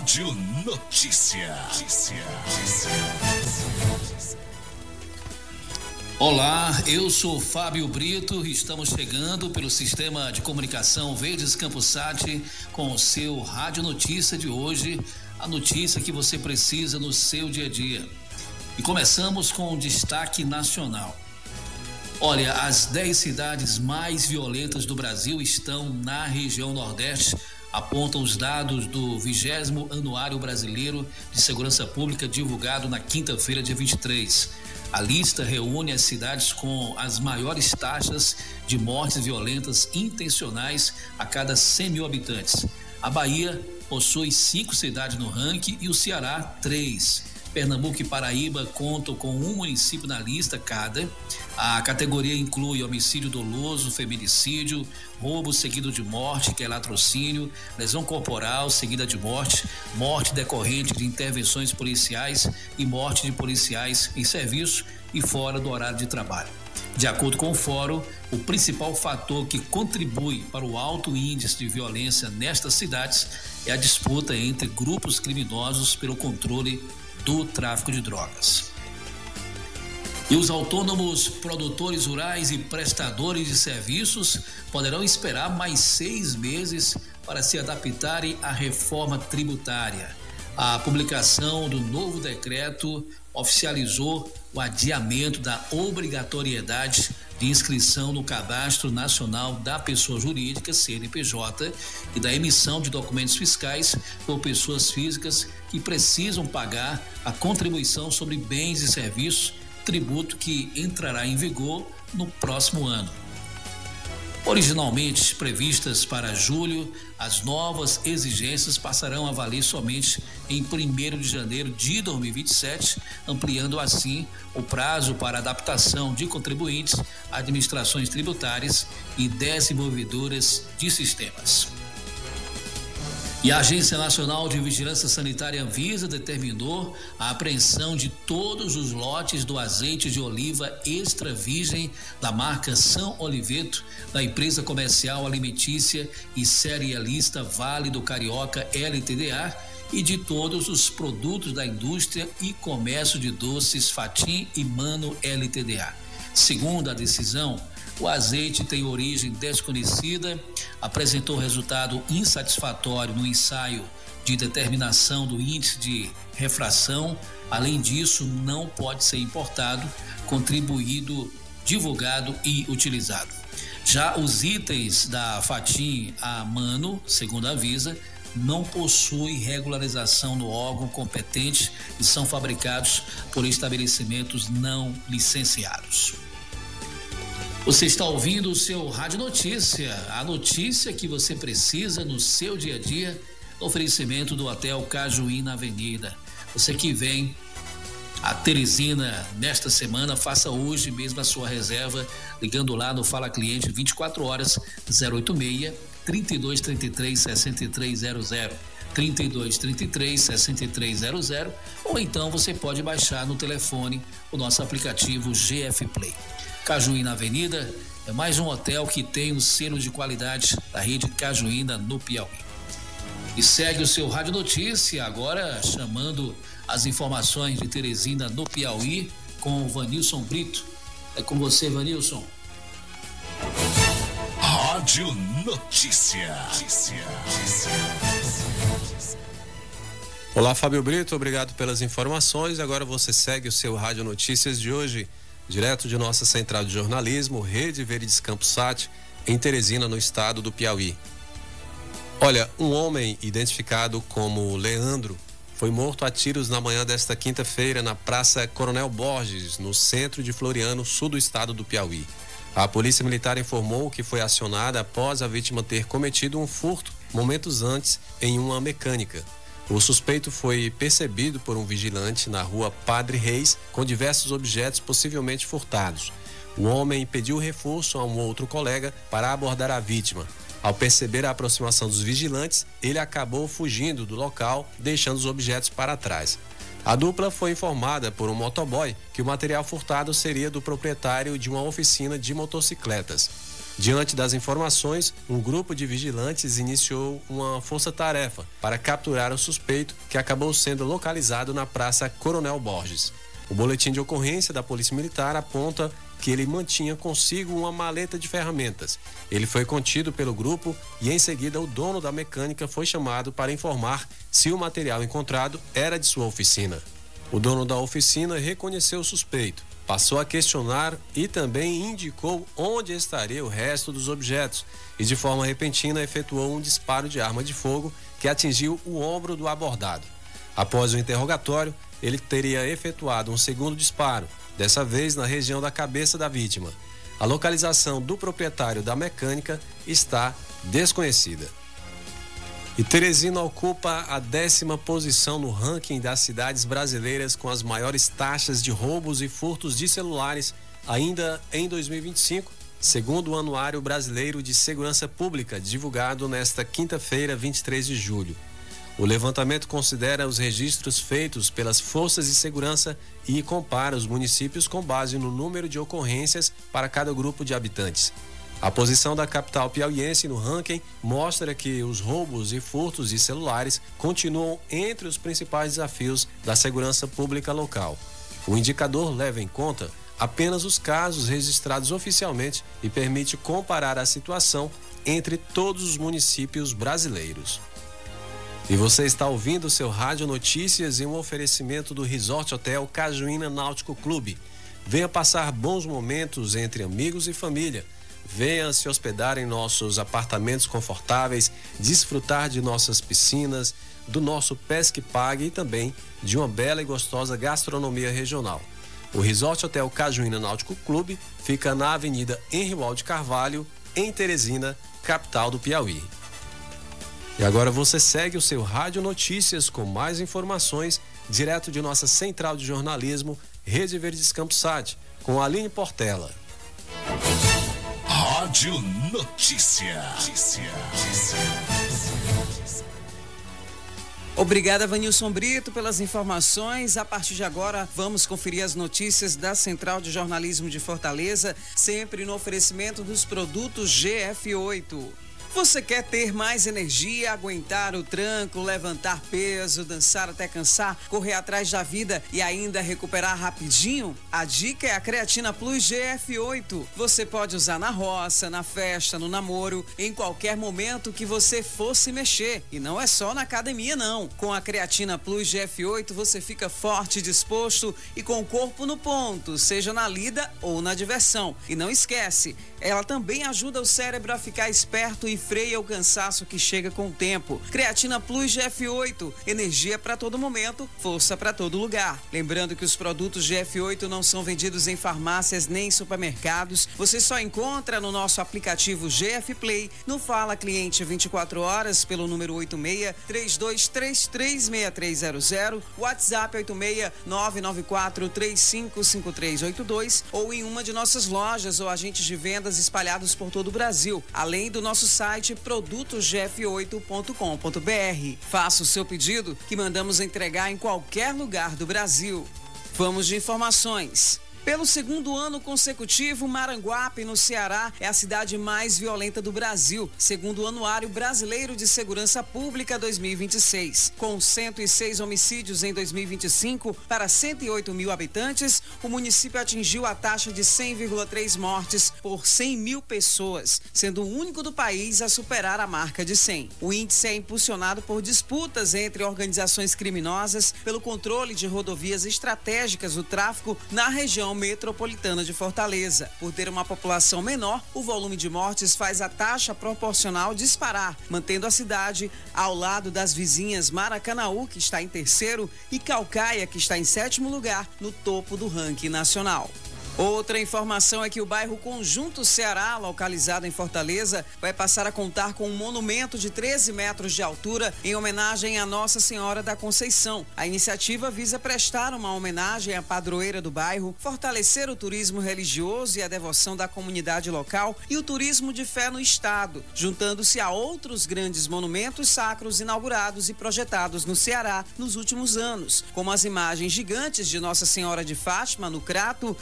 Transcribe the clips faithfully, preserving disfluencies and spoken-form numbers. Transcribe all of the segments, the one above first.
Rádio Notícia. Notícia. Olá, eu sou Fábio Brito e estamos chegando pelo sistema de comunicação Verdes Campusat com o seu Rádio Notícia de hoje, a notícia que você precisa no seu dia a dia. E começamos com um destaque nacional. Olha, as dez cidades mais violentas do Brasil estão na região Nordeste, apontam os dados do vigésimo Anuário Brasileiro de Segurança Pública divulgado na quinta-feira, dia vinte e três. A lista reúne as cidades com as maiores taxas de mortes violentas intencionais a cada cem mil habitantes. A Bahia possui cinco cidades no ranking e o Ceará, três. Pernambuco e Paraíba contam com um município na lista cada. A categoria inclui homicídio doloso, feminicídio, roubo seguido de morte, que é latrocínio, lesão corporal seguida de morte, morte decorrente de intervenções policiais e morte de policiais em serviço e fora do horário de trabalho. De acordo com o fórum, o principal fator que contribui para o alto índice de violência nestas cidades é a disputa entre grupos criminosos pelo controle do tráfico de drogas. E os autônomos produtores rurais e prestadores de serviços poderão esperar mais seis meses para se adaptarem à reforma tributária. A publicação do novo decreto oficializou o adiamento da obrigatoriedade de inscrição no Cadastro Nacional da Pessoa Jurídica, C N P J, e da emissão de documentos fiscais por pessoas físicas que precisam pagar a contribuição sobre bens e serviços, tributo que entrará em vigor no próximo ano. Originalmente previstas para julho, as novas exigências passarão a valer somente em primeiro de janeiro de dois mil e vinte e sete, ampliando assim o prazo para adaptação de contribuintes, administrações tributárias e desenvolvedoras de sistemas. E a Agência Nacional de Vigilância Sanitária Anvisa determinou a apreensão de todos os lotes do azeite de oliva extra virgem da marca São Oliveto, da empresa comercial alimentícia e cerealista Vale do Carioca L T D A, e de todos os produtos da indústria e comércio de doces Fatim e Mano L T D A. Segundo a decisão, o azeite tem origem desconhecida, apresentou resultado insatisfatório no ensaio de determinação do índice de refração. Além disso, não pode ser importado, contribuído, divulgado e utilizado. Já os itens da Fatim a Mano, segundo a Anvisa, não possuem regularização no órgão competente e são fabricados por estabelecimentos não licenciados. Você está ouvindo o seu Rádio Notícia, a notícia que você precisa no seu dia a dia, oferecimento do Hotel Cajuí na Avenida. Você que vem a Teresina nesta semana, faça hoje mesmo a sua reserva, ligando lá no Fala Cliente vinte e quatro horas, zero oito seis, trinta e dois, trinta e três, sessenta e três zero zero, trinta e dois, trinta e três, sessenta e três zero zero, ou então você pode baixar no telefone o nosso aplicativo G F Play. Cajuí na Avenida é mais um hotel que tem o selo de qualidade da rede Cajuína no Piauí. E segue o seu Rádio Notícia, agora chamando as informações de Teresina no Piauí com o Vanilson Brito. É com você, Vanilson. Rádio Notícia. Olá, Fábio Brito, obrigado pelas informações. Agora você segue o seu Rádio Notícias de hoje, direto de nossa central de jornalismo, Rede Verdes Campusat, em Teresina, no estado do Piauí. Olha, um homem identificado como Leandro foi morto a tiros na manhã desta quinta-feira na Praça Coronel Borges, no centro de Floriano, sul do estado do Piauí. A Polícia Militar informou que foi acionada após a vítima ter cometido um furto momentos antes em uma mecânica. O suspeito foi percebido por um vigilante na rua Padre Reis com diversos objetos possivelmente furtados. O homem pediu reforço a um outro colega para abordar a vítima. Ao perceber a aproximação dos vigilantes, ele acabou fugindo do local, deixando os objetos para trás. A dupla foi informada por um motoboy que o material furtado seria do proprietário de uma oficina de motocicletas. Diante das informações, um grupo de vigilantes iniciou uma força-tarefa para capturar o suspeito, que acabou sendo localizado na Praça Coronel Borges. O boletim de ocorrência da Polícia Militar aponta que ele mantinha consigo uma maleta de ferramentas. Ele foi contido pelo grupo e, em seguida, o dono da mecânica foi chamado para informar se o material encontrado era de sua oficina. O dono da oficina reconheceu o suspeito, passou a questionar e também indicou onde estaria o resto dos objetos e, de forma repentina, efetuou um disparo de arma de fogo que atingiu o ombro do abordado. Após o interrogatório, ele teria efetuado um segundo disparo, dessa vez na região da cabeça da vítima. A localização do proprietário da mecânica está desconhecida. E Teresina ocupa a décima posição no ranking das cidades brasileiras com as maiores taxas de roubos e furtos de celulares ainda em dois mil e vinte e cinco, segundo o Anuário Brasileiro de Segurança Pública, divulgado nesta quinta-feira, vinte e três de julho. O levantamento considera os registros feitos pelas forças de segurança e compara os municípios com base no número de ocorrências para cada grupo de habitantes. A posição da capital piauiense no ranking mostra que os roubos e furtos de celulares continuam entre os principais desafios da segurança pública local. O indicador leva em conta apenas os casos registrados oficialmente e permite comparar a situação entre todos os municípios brasileiros. E você está ouvindo o seu Rádio Notícias em um oferecimento do Resort Hotel Cajuína Náutico Clube. Venha passar bons momentos entre amigos e família. Venha se hospedar em nossos apartamentos confortáveis, desfrutar de nossas piscinas, do nosso Pesque Pague e também de uma bela e gostosa gastronomia regional. O Resort Hotel Cajuína Náutico Clube fica na Avenida Henriwald Carvalho, em Teresina, capital do Piauí. E agora você segue o seu Rádio Notícias com mais informações, direto de nossa central de jornalismo, Rede Verdes Campos Sat, com a Aline Portela. Rádio Notícia. Notícia. Obrigada, Vanilson Brito, pelas informações. A partir de agora, vamos conferir as notícias da Central de Jornalismo de Fortaleza, sempre no oferecimento dos produtos G F oito. Você quer ter mais energia, aguentar o tranco, levantar peso, dançar até cansar, correr atrás da vida e ainda recuperar rapidinho? A dica é a Creatina Plus G F oito. Você pode usar na roça, na festa, no namoro, em qualquer momento que você for se mexer. E não é só na academia, não. Com a Creatina Plus G F oito, você fica forte, disposto e com o corpo no ponto, seja na lida ou na diversão. E não esquece, ela também ajuda o cérebro a ficar esperto e freia o cansaço que chega com o tempo. Creatina Plus G F oito, energia para todo momento, força para todo lugar. Lembrando que os produtos G F oito não são vendidos em farmácias nem supermercados. Você só encontra no nosso aplicativo G F Play, no Fala Cliente vinte e quatro horas pelo número oito seis, três dois três três, seis três zero zero, WhatsApp oito seis, nove nove quatro, três cinco cinco três oito dois ou em uma de nossas lojas ou agentes de vendas espalhados por todo o Brasil, além do nosso site produtos g f oito ponto com ponto b r. Faça o seu pedido que mandamos entregar em qualquer lugar do Brasil. Vamos de informações. Pelo segundo ano consecutivo, Maranguape, no Ceará, é a cidade mais violenta do Brasil, segundo o Anuário Brasileiro de Segurança Pública dois mil e vinte e seis. Com cento e seis homicídios em dois mil e vinte e cinco para cento e oito mil habitantes, o município atingiu a taxa de cem vírgula três mortes por cem mil pessoas, sendo o único do país a superar a marca de cem. O índice é impulsionado por disputas entre organizações criminosas pelo controle de rodovias estratégicas do tráfico na região metropolitana de Fortaleza. Por ter uma população menor, o volume de mortes faz a taxa proporcional disparar, mantendo a cidade ao lado das vizinhas Maracanaú, que está em terceiro, e Caucaia, que está em sétimo lugar, no topo do ranking nacional. Outra informação é que o bairro Conjunto Ceará, localizado em Fortaleza, vai passar a contar com um monumento de treze metros de altura em homenagem à Nossa Senhora da Conceição. A iniciativa visa prestar uma homenagem à padroeira do bairro, fortalecer o turismo religioso e a devoção da comunidade local e o turismo de fé no estado, juntando-se a outros grandes monumentos sacros inaugurados e projetados no Ceará nos últimos anos, como as imagens gigantes de Nossa Senhora de Fátima, no Crato, e de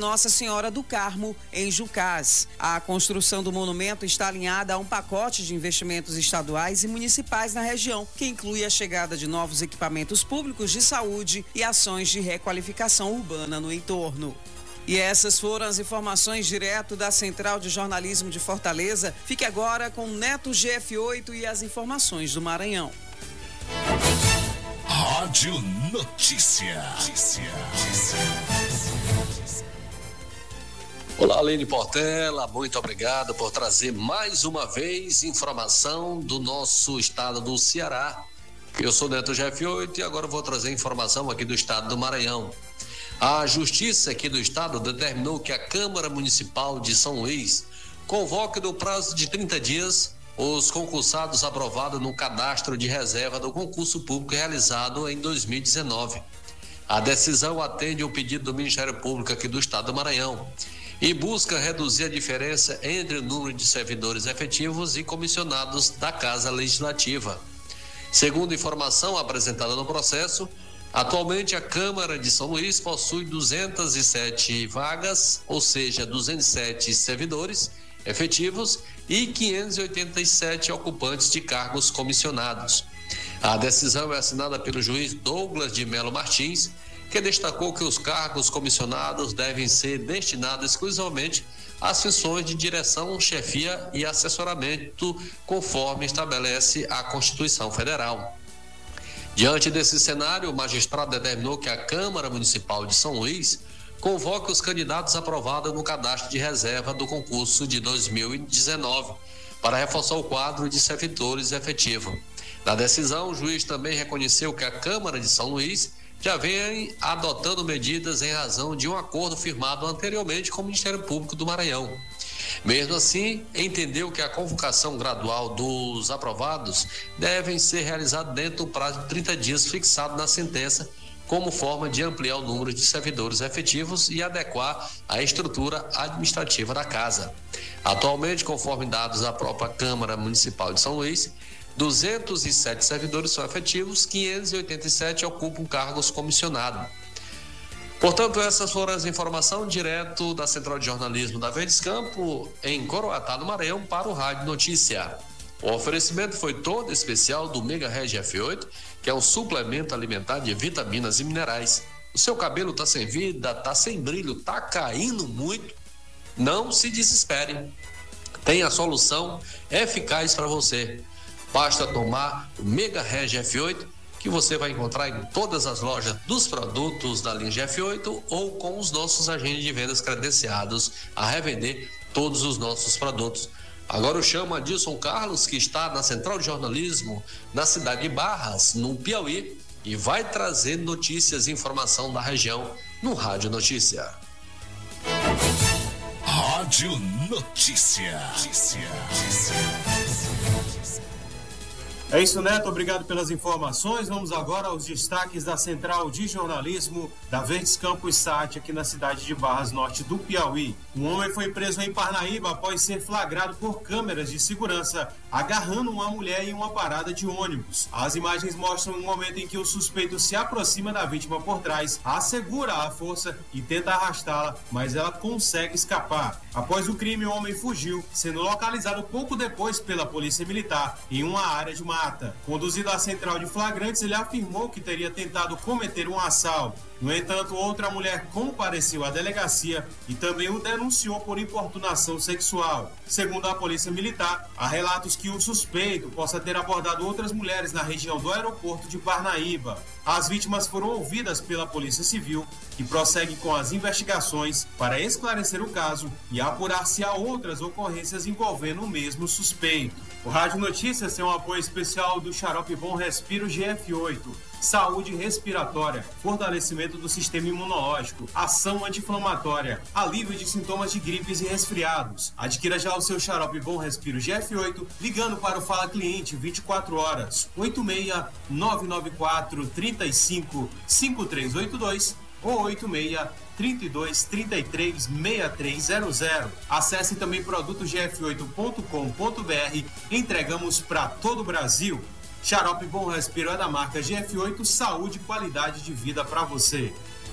Nossa Senhora do Carmo, em Jucás. A construção do monumento está alinhada a um pacote de investimentos estaduais e municipais na região, que inclui a chegada de novos equipamentos públicos de saúde e ações de requalificação urbana no entorno. E essas foram as informações direto da Central de Jornalismo de Fortaleza. Fique agora com Neto G F oito e as informações do Maranhão. Rádio Notícia. Notícia. Olá, Aline Portela, muito obrigado por trazer mais uma vez informação do nosso estado do Ceará. Eu sou Neto G F oito e agora vou trazer informação aqui do estado do Maranhão. A Justiça aqui do estado determinou que a Câmara Municipal de São Luís convoque no prazo de trinta dias os concursados aprovados no cadastro de reserva do concurso público realizado em dois mil e dezenove. A decisão atende ao pedido do Ministério Público aqui do estado do Maranhão e busca reduzir a diferença entre o número de servidores efetivos e comissionados da Casa Legislativa. Segundo informação apresentada no processo, atualmente a Câmara de São Luís possui duzentas e sete vagas, ou seja, duzentos e sete servidores efetivos e quinhentos e oitenta e sete ocupantes de cargos comissionados. A decisão é assinada pelo juiz Douglas de Melo Martins, que destacou que os cargos comissionados devem ser destinados exclusivamente às funções de direção, chefia e assessoramento, conforme estabelece a Constituição Federal. Diante desse cenário, o magistrado determinou que a Câmara Municipal de São Luís convoque os candidatos aprovados no cadastro de reserva do concurso de dois mil e dezenove para reforçar o quadro de servidores efetivos. Na decisão, o juiz também reconheceu que a Câmara de São Luís já vem adotando medidas em razão de um acordo firmado anteriormente com o Ministério Público do Maranhão. Mesmo assim, entendeu que a convocação gradual dos aprovados deve ser realizada dentro do prazo de trinta dias fixado na sentença, como forma de ampliar o número de servidores efetivos e adequar a estrutura administrativa da casa. Atualmente, conforme dados da própria Câmara Municipal de São Luís, duzentos e sete servidores são efetivos, quinhentos e oitenta e sete ocupam cargos comissionados. Portanto, essas foram as informações direto da Central de Jornalismo da Verdes Campo, em Coroatá, no Maranhão, para o Rádio Notícia. O oferecimento foi todo especial do Mega Reg F oito, que é um suplemento alimentar de vitaminas e minerais. O seu cabelo está sem vida, está sem brilho, está caindo muito? Não se desespere. Tem a solução eficaz para você. Basta tomar o Mega Reg F oito, que você vai encontrar em todas as lojas dos produtos da linha G F oito ou com os nossos agentes de vendas credenciados a revender todos os nossos produtos. Agora eu chamo Adilson Carlos, que está na Central de Jornalismo na cidade de Barras, no Piauí, e vai trazer notícias e informação da região no Rádio Notícia. Rádio Notícia. Notícia. É isso, Neto. Obrigado pelas informações. Vamos agora aos destaques da Central de Jornalismo da Verdes Campos Sat, aqui na cidade de Barras, norte do Piauí. Um homem foi preso em Parnaíba após ser flagrado por câmeras de segurança agarrando uma mulher em uma parada de ônibus. As imagens mostram um momento em que o suspeito se aproxima da vítima por trás, assegura à força e tenta arrastá-la, mas ela consegue escapar. Após o crime, o homem fugiu, sendo localizado pouco depois pela Polícia Militar em uma área de mata. Conduzido à central de flagrantes, ele afirmou que teria tentado cometer um assalto. No entanto, outra mulher compareceu à delegacia e também o denunciou por importunação sexual. Segundo a Polícia Militar, há relatos que o suspeito possa ter abordado outras mulheres na região do aeroporto de Parnaíba. As vítimas foram ouvidas pela Polícia Civil, que prossegue com as investigações para esclarecer o caso e apurar se há outras ocorrências envolvendo o mesmo suspeito. O Rádio Notícias tem um apoio especial do Xarope Bom Respiro G F oito. Saúde respiratória, fortalecimento do sistema imunológico, ação anti-inflamatória, alívio de sintomas de gripes e resfriados. Adquira já o seu Xarope Bom Respiro G F oito ligando para o Fala Cliente vinte e quatro horas, oito seis nove nove quatro três cinco cinco três oito dois ou oito seis trinta e dois, trinta e três, sessenta e três zero zero. Acesse também produto g f oito ponto com ponto b r. Entregamos para todo o Brasil. Xarope Bom Respiro é da marca G F oito, saúde e qualidade de vida para você.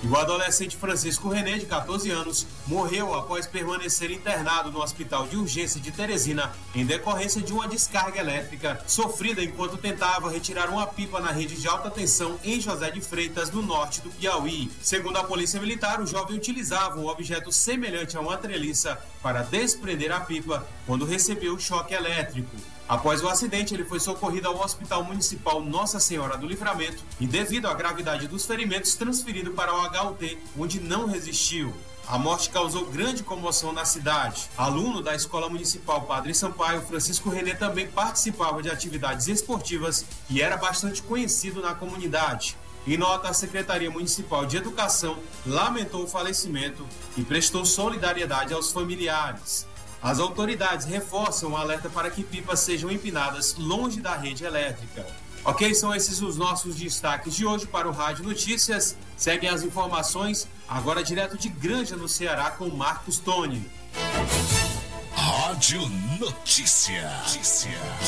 E o adolescente Francisco René, de catorze anos, morreu após permanecer internado no Hospital de Urgência de Teresina em decorrência de uma descarga elétrica sofrida enquanto tentava retirar uma pipa na rede de alta tensão em José de Freitas, no norte do Piauí. Segundo a Polícia Militar, o jovem utilizava um objeto semelhante a uma treliça para desprender a pipa quando recebeu o choque elétrico. Após o acidente, ele foi socorrido ao Hospital Municipal Nossa Senhora do Livramento e, devido à gravidade dos ferimentos, transferido para o H U T, onde não resistiu. A morte causou grande comoção na cidade. Aluno da Escola Municipal Padre Sampaio, Francisco René também participava de atividades esportivas e era bastante conhecido na comunidade. Em nota, a Secretaria Municipal de Educação lamentou o falecimento e prestou solidariedade aos familiares. As autoridades reforçam o alerta para que pipas sejam empinadas longe da rede elétrica. Ok, são esses os nossos destaques de hoje para o Rádio Notícias. Seguem as informações, agora direto de Granja, no Ceará, com Marcos Tony. Rádio Notícia. Notícia.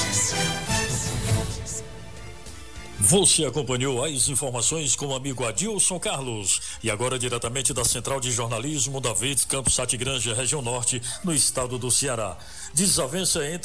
Você acompanhou as informações com o amigo Adilson Carlos. E agora diretamente da Central de Jornalismo da Verdes Campos Sat Granja, região norte, no estado do Ceará. Desavença entre